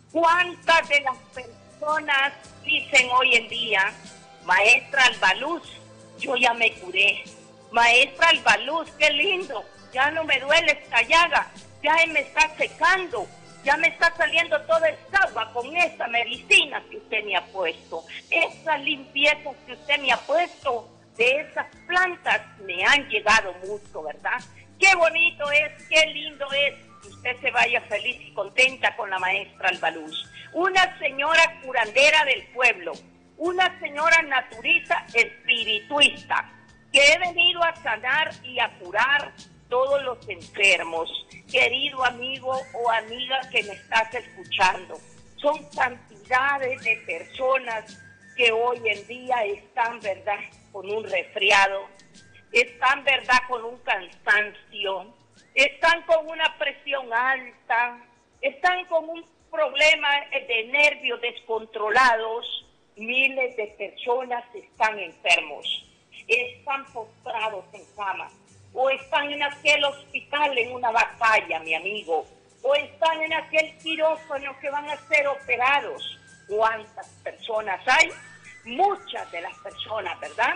¿Cuántas de las personas dicen hoy en día, maestra Albaluz, yo ya me curé? Maestra Albaluz, qué lindo, ya no me duele esta llaga, ya me está secando, ya me está saliendo toda esta agua con esta medicina que usted me ha puesto. Esas limpiezas que usted me ha puesto de esas plantas me han llegado mucho, ¿verdad? Qué bonito es, qué lindo es que usted se vaya feliz y contenta con la maestra Albaluz. Una señora curandera del pueblo, una señora naturista espirituista, que he venido a sanar y a curar todos los enfermos. Querido amigo o amiga que me estás escuchando, son cantidades de personas que hoy en día están, ¿verdad?, con un resfriado, están, ¿verdad?, con un cansancio, están con una presión alta, están con un problema de nervios descontrolados. Miles de personas están enfermos, están postrados en cama, o están en aquel hospital en una batalla, mi amigo, o están en aquel quirófano que van a ser operados. ¿Cuántas personas hay? Muchas de las personas, ¿verdad?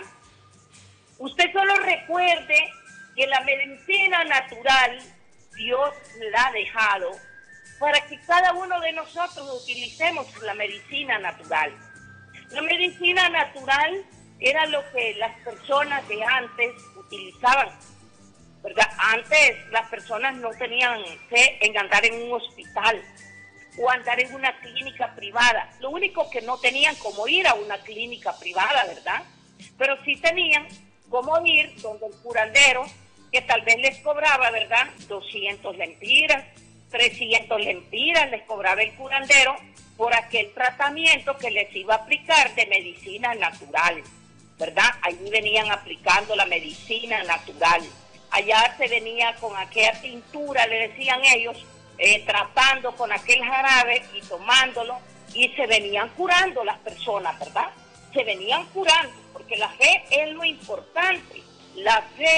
Usted solo recuerde que la medicina natural Dios la ha dejado para que cada uno de nosotros utilicemos la medicina natural. La medicina natural era lo que las personas de antes utilizaban, ¿verdad? Antes las personas no tenían fe en andar en un hospital o andar en una clínica privada. Lo único que no tenían como ir a una clínica privada, ¿verdad? Pero sí tenían como ir donde el curandero, que tal vez les cobraba, ¿verdad?, 200 lempiras, 300 lempiras les cobraba el curandero por aquel tratamiento que les iba a aplicar de medicina natural, ¿verdad? Allí venían aplicando la medicina natural. Allá se venía con aquella tintura, le decían ellos, tratando con aquel jarabe y tomándolo, y se venían curando las personas, ¿verdad? Se venían curando, porque la fe es lo importante. La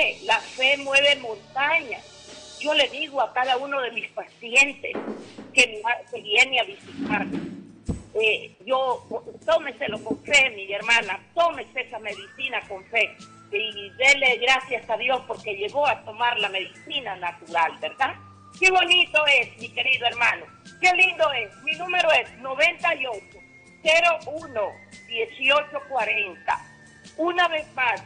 fe mueve montañas. Yo le digo a cada uno de mis pacientes que viene a visitarme, tómeselo con fe, mi hermana, tómese esa medicina con fe y dele gracias a Dios porque llegó a tomar la medicina natural, ¿verdad? Qué bonito es, mi querido hermano, qué lindo es. Mi número es 9801-1840. Una vez más,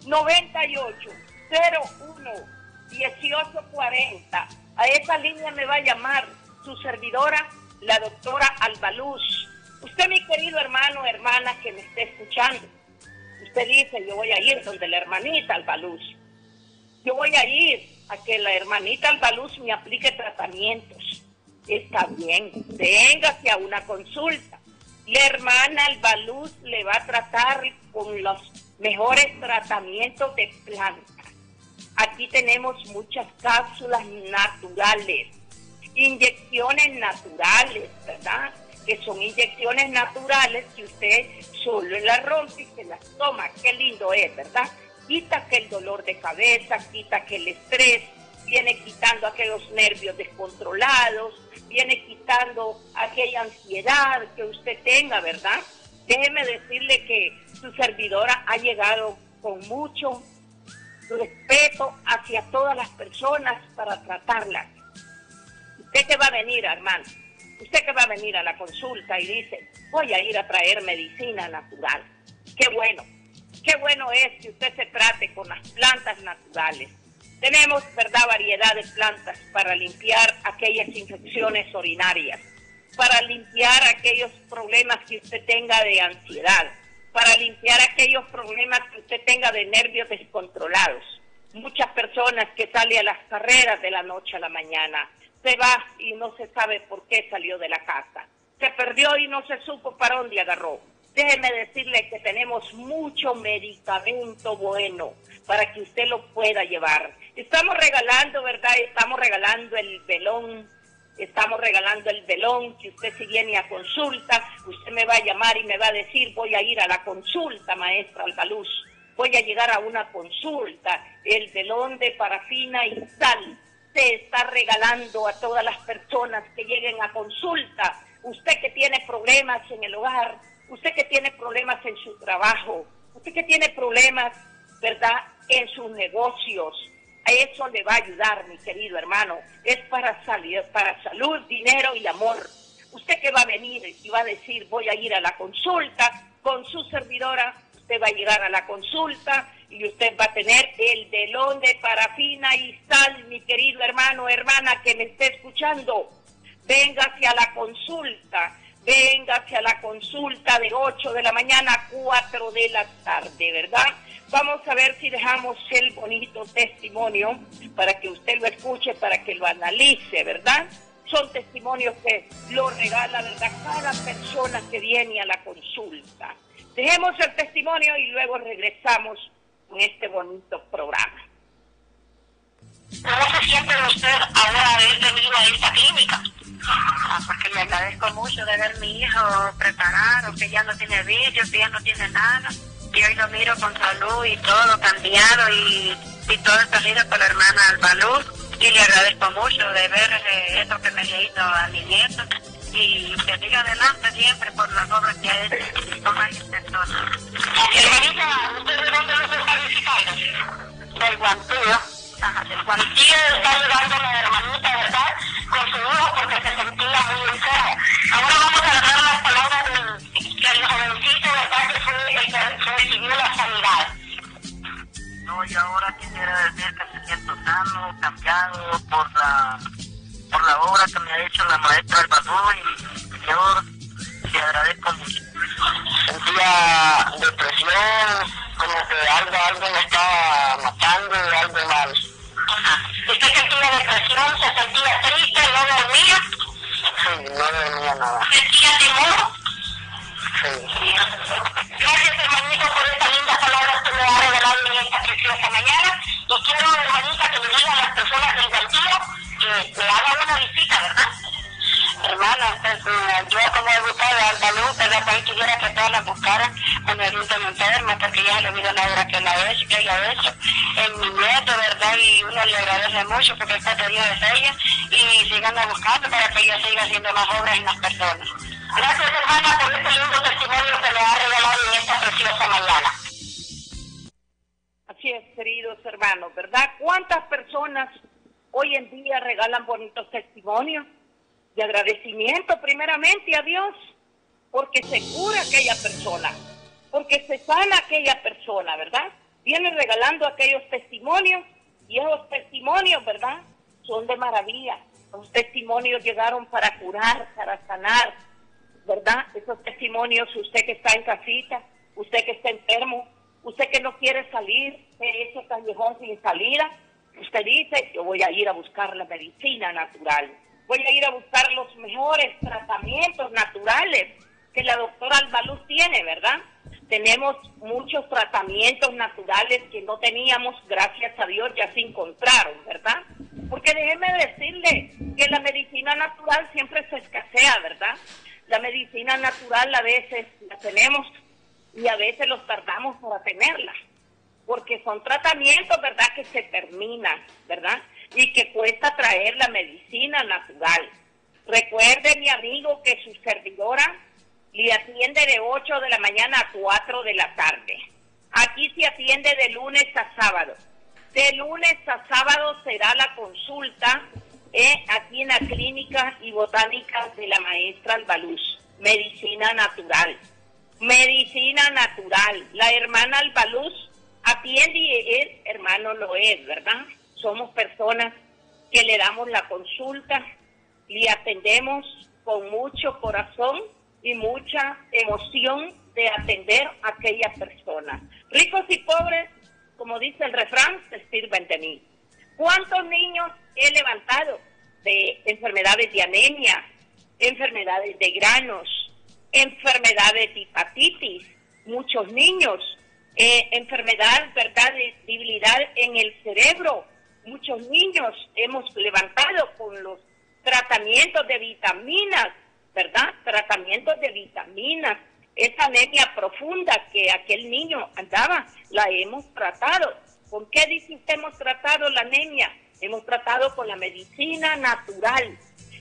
9801-1840. A esa línea me va a llamar su servidora, la doctora Albaluz. Usted, mi querido hermano, hermana que me esté escuchando, usted dice, yo voy a ir donde la hermanita Albaluz. Yo voy a ir a que la hermanita Albaluz me aplique tratamientos. Está bien, véngase a una consulta. La hermana Albaluz le va a tratar con los mejores tratamientos de plantas. Aquí tenemos muchas cápsulas naturales, inyecciones naturales, ¿verdad? Que son inyecciones naturales que usted solo las rompe y se las toma. Qué lindo es, ¿verdad? Quita que el dolor de cabeza, quita que el estrés, viene quitando aquellos nervios descontrolados, viene quitando aquella ansiedad que usted tenga, ¿verdad? Déjeme decirle que su servidora ha llegado con mucho respeto hacia todas las personas para tratarlas. Usted que va a venir, hermano, usted que va a venir a la consulta y dice, voy a ir a traer medicina natural. Qué bueno es que usted se trate con las plantas naturales. Tenemos, ¿verdad?, variedad de plantas para limpiar aquellas infecciones urinarias, para limpiar aquellos problemas que usted tenga de ansiedad, para limpiar aquellos problemas que usted tenga de nervios descontrolados. Muchas personas que salen a las carreras de la noche a la mañana, se va y no se sabe por qué salió de la casa, se perdió y no se supo para dónde agarró. Déjeme decirle que tenemos mucho medicamento bueno para que usted lo pueda llevar. Estamos regalando, ¿verdad? Estamos regalando el velón, que usted si viene a consulta, usted me va a llamar y me va a decir, voy a ir a la consulta, maestra Albaluz, voy a llegar a una consulta, el velón de parafina y sal se está regalando a todas las personas que lleguen a consulta usted que tiene problemas en el hogar, usted que tiene problemas en su trabajo, usted que tiene problemas, ¿verdad?, en sus negocios. A eso le va a ayudar, mi querido hermano. Es para salud, dinero y amor. Usted que va a venir y va a decir, voy a ir a la consulta con su servidora, usted va a llegar a la consulta y usted va a tener el velón de parafina y sal, mi querido hermano, hermana que me esté escuchando. Véngase a la consulta, de 8 de la mañana a 4 de la tarde, ¿verdad? Vamos a ver si dejamos el bonito testimonio para que usted lo escuche, para que lo analice, ¿verdad? Son testimonios que lo regala, ¿verdad?, cada persona que viene a la consulta. Dejemos el testimonio y luego regresamos con este bonito programa. ¿Cómo se siente usted ahora haber venido a esta clínica? Porque le agradezco mucho de ver a mi hijo preparado, que ya no tiene vicios, que ya no tiene nada. Y hoy lo miro con salud y todo cambiado y todo está lindo para la hermana Albaluz. Y le agradezco mucho de ver eso que me le hizo a mi nieto. Y que siga adelante siempre por las obras que ha hecho con varias personas. Hermanita, ¿usted de dónde nos está visitando? Del Guantío. Ajá, del Guantío está ayudando a la hermanita, ¿verdad?, con su hijo porque se sentía muy enfermo. Ahora vamos a dar las palabras del jovencito, ¿verdad?, que fue el que recibió la sanidad. No, y ahora quisiera decir que me siento sano, cambiado por la obra que me ha hecho la maestra Albaluz, y Señor, te agradezco mucho. Sentía depresión, como que algo me estaba matando, algo mal. ¿Usted sentía depresión, se sentía triste, no dormía? Sí, no dormía nada. ¿Sentía temor? Sí. Gracias, hermanita, por estas lindas palabras que me ha regalado en esta preciosa mañana. Y quiero, hermanita, que me diga a las personas del Guantío que le haga una visita, ¿verdad? Hermana, yo como diputada de Albaluz, ¿verdad?, pues quisiera que todas las buscaran cuando el niño me enferma, porque ya se le olvidó la obra que ella ha hecho en mi nieto, ¿verdad? Y uno le agradece mucho porque está de Dios es ella, y sigan buscando para que ella siga haciendo más obras en las personas. Gracias, hermana, por este lindo testimonio que me ha regalado en esta preciosa mañana. Así es, queridos hermanos, ¿verdad? ¿Cuántas personas hoy en día regalan bonitos testimonios de agradecimiento primeramente a Dios? Porque se cura aquella persona, porque se sana aquella persona, ¿verdad? Vienen regalando aquellos testimonios y esos testimonios, ¿verdad?, son de maravilla. Los testimonios llegaron para curar, para sanar, ¿verdad? Esos testimonios, usted que está en casita, usted que está enfermo, usted que no quiere salir de ese callejón sin salida, usted dice, yo voy a ir a buscar la medicina natural, voy a ir a buscar los mejores tratamientos naturales que la doctora Albaluz tiene, ¿verdad? Tenemos muchos tratamientos naturales que no teníamos, gracias a Dios ya se encontraron, ¿verdad? Porque déjeme decirle que la medicina natural siempre se escasea, ¿verdad? La medicina natural a veces la tenemos y a veces los tardamos para tenerla, porque son tratamientos, ¿verdad?, que se terminan, ¿verdad?, y que cuesta traer la medicina natural. Recuerde, mi amigo, que su servidora le atiende de 8 de la mañana a 4 de la tarde. Aquí se atiende de lunes a sábado. De lunes a sábado será la consulta aquí en la clínica y botánica de la maestra Albaluz. Medicina natural. Medicina natural. La hermana Albaluz atiende y es hermano Loed, ¿verdad? Somos personas que le damos la consulta, le atendemos con mucho corazón y mucha emoción de atender a aquella persona. Ricos y pobres, como dice el refrán, se sirven de mí. ¿Cuántos niños he levantado de enfermedades de anemia, enfermedades de granos, enfermedades de hepatitis? Muchos niños, enfermedad, ¿verdad?, de debilidad en el cerebro. Muchos niños hemos levantado con los tratamientos de vitaminas, ¿verdad? Tratamientos de vitaminas. Esa anemia profunda que aquel niño andaba, la hemos tratado. ¿Con qué dice usted hemos tratado la anemia? Hemos tratado con la medicina natural.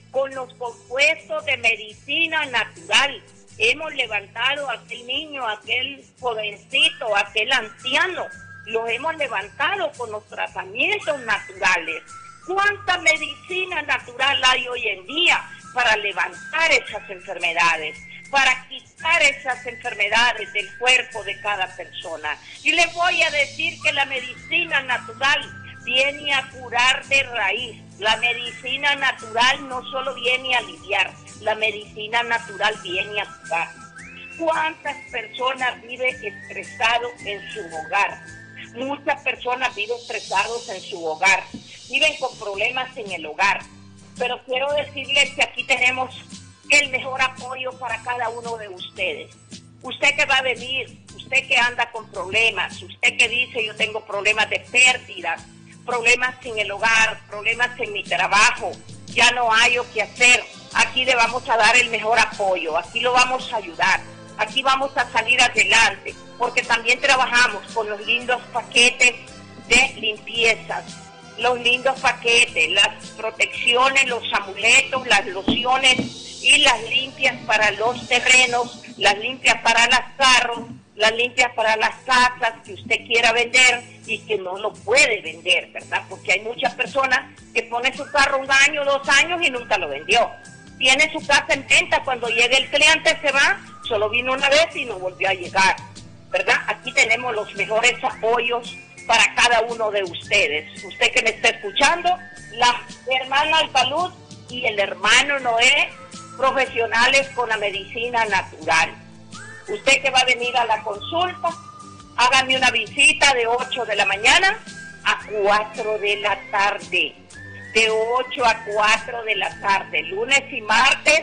con los compuestos de medicina natural. Hemos levantado a aquel niño, a aquel jovencito, a aquel anciano. Los hemos levantado con los tratamientos naturales. ¿Cuánta medicina natural hay hoy en día para levantar esas enfermedades, para quitar esas enfermedades del cuerpo de cada persona? Y les voy a decir que la medicina natural viene a curar de raíz. La medicina natural no solo viene a aliviar, la medicina natural viene a curar. ¿Cuántas personas viven estresados en su hogar? Muchas personas viven estresados en su hogar, viven con problemas en el hogar. Pero quiero decirles que aquí tenemos el mejor apoyo para cada uno de ustedes. Usted que va a venir, usted que anda con problemas, usted que dice yo tengo problemas de pérdidas, problemas en el hogar, problemas en mi trabajo, ya no hay o qué hacer. Aquí le vamos a dar el mejor apoyo, aquí lo vamos a ayudar, aquí vamos a salir adelante, porque también trabajamos con los lindos paquetes de limpiezas, los lindos paquetes, las protecciones, los amuletos, las lociones y las limpias para los terrenos, las limpias para los carros, las limpias para las casas que usted quiera vender y que no lo puede vender, ¿verdad? Porque hay muchas personas que ponen su carro 1 año, 2 años y nunca lo vendió. Tiene su casa en venta, cuando llegue el cliente se va, solo vino una vez y no volvió a llegar, ¿verdad? Aquí tenemos los mejores apoyos para cada uno de ustedes. Usted que me está escuchando, la hermana Albaluz y el hermano Noé, profesionales con la medicina natural. Usted que va a venir a la consulta, hágame una visita de 8 de la mañana a 4 de la tarde. De 8 a 4 de la tarde, lunes y martes,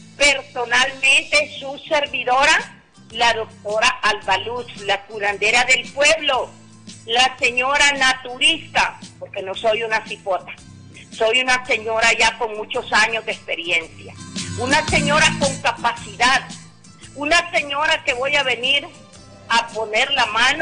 personalmente su servidora, la doctora Albaluz, la curandera del pueblo, la señora naturista, porque no soy una cipota, soy una señora ya con muchos años de experiencia, una señora con capacidad, una señora que voy a venir a poner la mano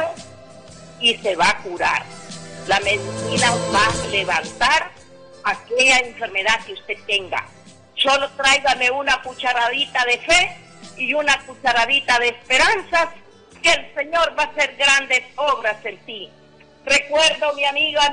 y se va a curar. La medicina va a levantar aquella enfermedad que usted tenga. Solo tráigame una cucharadita de fe y una cucharadita de esperanzas, que el Señor va a hacer grandes obras en ti. Recuerdo, mi amiga,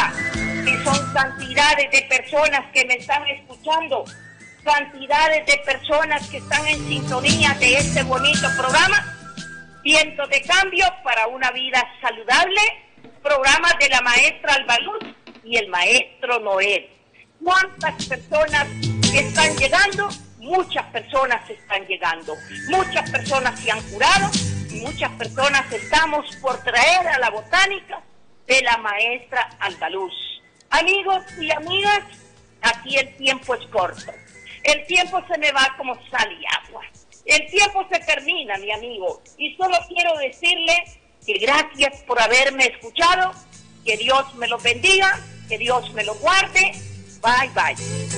que son cantidades de personas que me están escuchando, cantidades de personas que están en sintonía de este bonito programa, Vientos de Cambio para una vida saludable, programa de la maestra Albaluz y el maestro Noé. ¿Cuántas personas están llegando? Muchas personas están llegando. Muchas personas se han curado y muchas personas estamos por traer a la botánica de la maestra Albaluz. Amigos y amigas, aquí el tiempo es corto. El tiempo se me va como sal y agua. El tiempo se termina, mi amigo. Y solo quiero decirle que gracias por haberme escuchado. Que Dios me lo bendiga. Que Dios me lo guarde. Bye, bye.